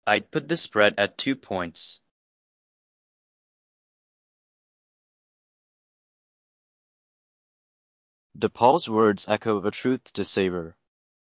I'd put the spread at 2 points. DePaul's words echo a truth to savor.